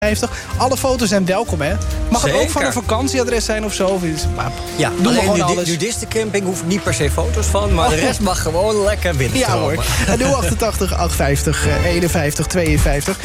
Alle foto's zijn welkom, hè? Mag het ook van een vakantieadres zijn of zo? Of iets? Maar ja, doe maar gewoon alles. Nudistencamping hoef ik niet per se foto's van, maar de rest mag gewoon lekker binnenstromen. Ja hoor. 088 850 51 52.